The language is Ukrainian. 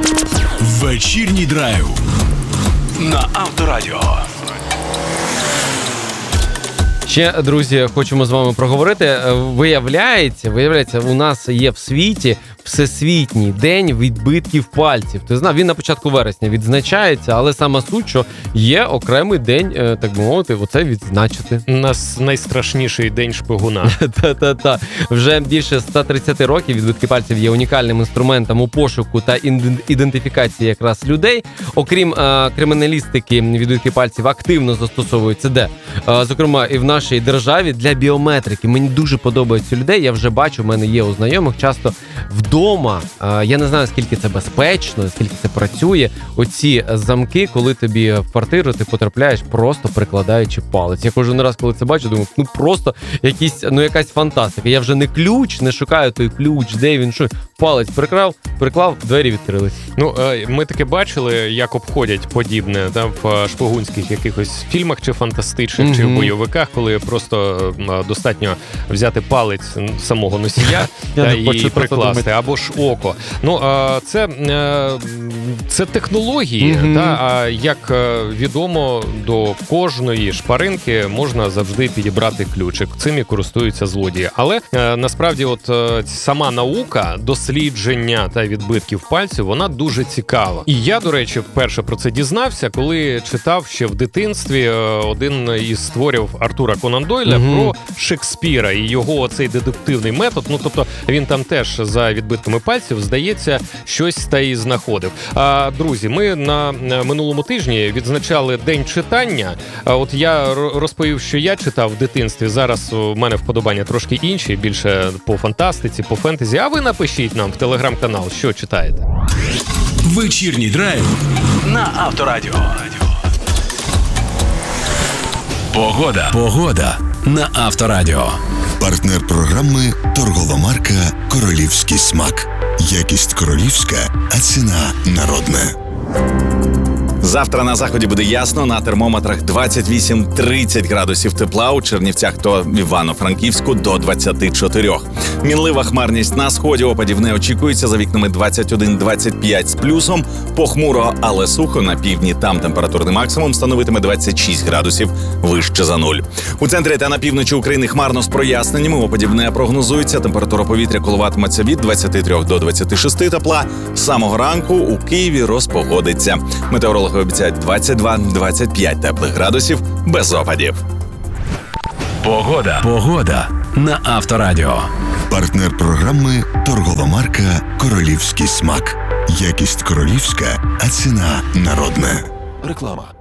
Вечірній драйв на Авторадіо. Ще, друзі, хочемо з вами проговорити. Виявляється, у нас є в світі Всесвітній день відбитків пальців. Ти знав, він на початку вересня відзначається, але сама суть, що є окремий день, так би мовити, оце відзначити. У нас найстрашніший день шпигуна. Та. Вже більше 130 років відбитки пальців є унікальним інструментом у пошуку та ідентифікації якраз людей. Окрім криміналістики, відбитки пальців активно застосовуються де? Зокрема, і в нашій державі для біометрики. Мені дуже подобаються людей, я вже бачу, в мене є у знайомих часто вдома. Я не знаю, скільки це безпечно, скільки це працює. Оці замки, коли тобі в квартиру ти потрапляєш, просто прикладаючи палець. Я кожен раз, коли це бачу, думаю, просто якась фантастика. Я вже не шукаю той ключ, де він, що. Палець приклав, двері відкрились. Ми таки бачили, як обходять подібне в шпигунських якихось фільмах чи фантастичних, чи в бойовиках, коли просто достатньо взяти палець самого носія і прикласти, або ж око. Це технології, як відомо, до кожної шпаринки можна завжди підібрати ключик. Цим і користуються злодії. Але насправді сама наука, дослідження та відбитків пальців, вона дуже цікава. І я, до речі, вперше про це дізнався, коли читав ще в дитинстві один із творів Артура Конан Дойля про Шекспіра і його оцей дедуктивний метод. Тобто він там теж за відбитками пальців, здається, щось та й знаходив. Друзі, ми на минулому тижні відзначали День читання. От я розповів, що я читав в дитинстві. Зараз у мене вподобання трошки інші, більше по фантастиці, по фентезі. А ви напишіть нам в телеграм-канал, що читаєте. Вечірній драйв на Авторадіо. Погода на Авторадіо. Партнер програми – торгова марка «Королівський смак». Якість королівська, а ціна народна. Завтра на заході буде ясно, на термометрах 28-30 градусів тепла, у Чернівцях та Івано-Франківську до 24. Мінлива хмарність на сході, опадів не очікується, за вікнами 21-25 з плюсом, похмуро, але сухо, на півдні там температурний максимум становитиме 26 градусів вище за нуль. У центрі та на півночі України хмарно з проясненнями, опадів не прогнозується, температура повітря коливатиметься від 23 до 26 тепла, з самого ранку у Києві розпогодиться. Метеорологи обіцяють 22-25 теплих градусів без опадів. Погода на Авторадіо. Партнер програми – торгова марка «Королівський смак». Якість королівська, а ціна народна. Реклама.